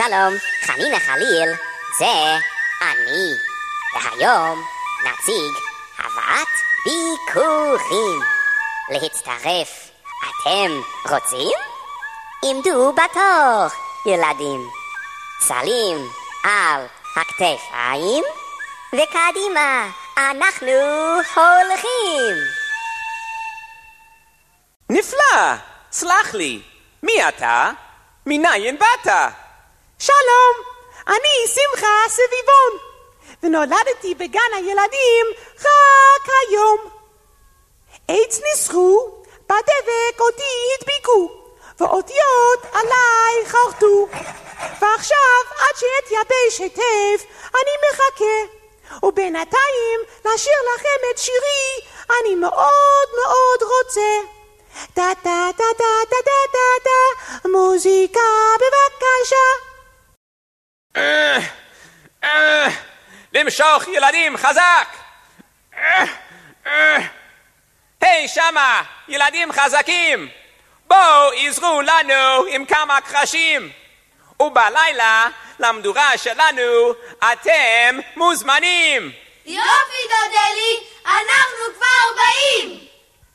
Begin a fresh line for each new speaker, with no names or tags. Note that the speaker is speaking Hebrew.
שלום, חנינה חליל, זה אני. והיום נציג הבאת ביקורים. להצטרף, אתם רוצים? עמדו בתור, ילדים. סלים על הכתפיים, וקדימה, אנחנו הולכים.
נפלא, סלח לי, מי אתה? מניין באת?
שלום, אני שמחה סביבון, ונולדתי בגן הילדים רק היום. עץ ניסחו, בדבק אותי הדביקו, ואותיות עליי חרטו. ועכשיו עד שאתייבש היטב אני מחכה, ובינתיים לשיר לכם את שירי אני מאוד מאוד רוצה. טה טה טה טה טה טה טה טה, מוזיקה בבקשה.
למשוך ילדים חזק. היי שמה, ילדים חזקים, בואו עזרו לנו עם כמה קרשים, ובלילה למדורה שלנו אתם מוזמנים.
יופי דודלי, אנחנו כבר באים.